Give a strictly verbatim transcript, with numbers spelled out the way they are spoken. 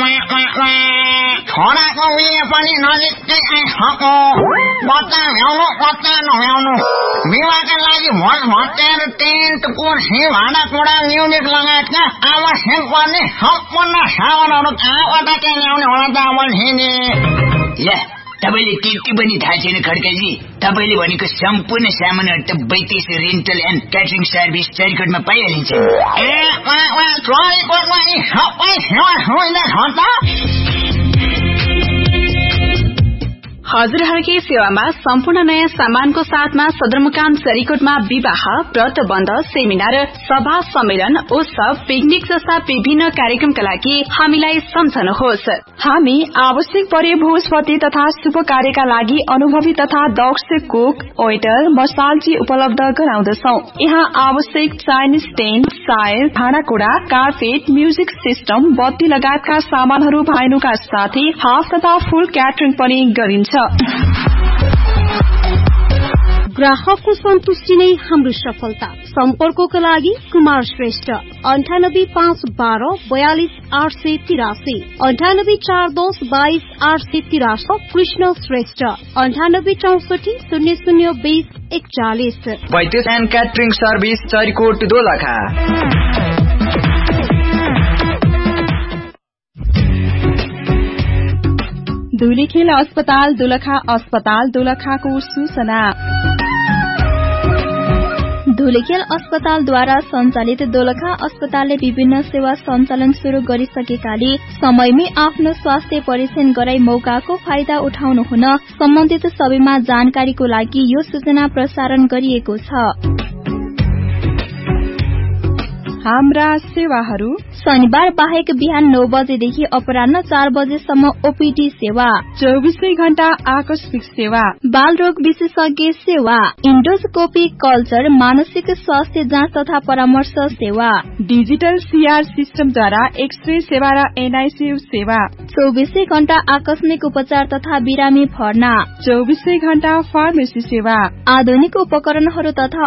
छोराको बिहे पनि नजिकै आइसक्यो। कता भ्याउनु कता नभ्याउनु। विवाहका लागि भोज भत्याएर टेन्ट कुर्सी भाँडाकुँडा म्युजिक लगायतका आवश्यक पर्ने सम्पूर्ण सामानहरू कहाँबाट चाहिँ ल्याउने होला त अमलसिंहजी? ल तपाईँले त्यति पनि थाहा छैन खड्काजी? तपाईँले भनेको सम्पूर्ण सामानहरू त बैतेस रेन्टल एन्ड क्याटरिङ सर्भिस चरीकोटमा पाइहालिन्छ। ए चरीकोटमा यी सबै सेवा सुविधा छ त? हजुरहरूकै सेवामा सम्पूर्ण नयाँ सामानको साथमा सदरमुकाम चरीकोटमा विवाह, व्रतबन्ध, सेमिनार, सभा, सम्मेलन, उत्सव, पिकनिक जस्ता विभिन्न कार्यक्रमका लागि हामीलाई सम्झनुहोस्। हामी आवश्यक परे भोजपति तथा शुभ कार्यका लागि अनुभवी तथा दक्ष कुक, वेटर, मसालजी उपलब्ध गराउँदछौ। यहाँ आवश्यक चाइनिज टेन्ट, सायर, भाँडाकुँडा, कार्पेट, म्युजिक सिस्टम, बत्ती लगायतका सामानहरू पाइनुका साथै हाफ तथा फुल क्याटरिङ पनि गरिन्छ। ग्राहकको सन्तुष्टि नै हाम्रो सफलता। सम्पर्कको लागि कुमार श्रेष्ठ अन्ठानब्बे पाँच बाह्र बयालिस आठ सय तिरासी, अन्ठानब्बे चार दस बाइस आठ सय तिरासी। कृष्ण श्रेष्ठ अन्ठानब्बे चौसठी शून्य शून्य बीस एकचालिस। बैतेस and catering service Charikot Dolakha. Dhulikhel अस्पताल दोलखा अस्पताल दोलखाको सूचना। धुलीखेल अस्पतालद्वारा सञ्चालित दोलखा अस्पतालले विभिन्न सेवा सञ्चालन शुरू गरिसकेकाले समयमै आफ्नो स्वास्थ्य परीक्षण गराई मौकाको फाइदा उठाउनु हुन सम्बन्धित सबैमा जानकारीको लागि यो सूचना प्रसारण गरिएको छ। हाम्रा सेवाहरू शनिबार बाहेक बिहान नौ बजेदेखि अपराह्न चार बजेसम्म ओपीडी सेवा, चौबीसै घण्टा आकस्मिक सेवा, बाल रोग विशेषज्ञ सेवा, इन्डोस्कोपी कल्चर, मानसिक स्वास्थ्य जाँच तथा परामर्श सेवा, डिजिटल सीआर सिस्टमद्वारा एक्सरे सेवा र एनआईसीयू सेवा, चौबीसै घण्टा आकस्मिक उपचार तथा बिरामी भर्ना, चौबीसै घण्टा फार्मेसी सेवा, आधुनिक उपकरणहरू तथा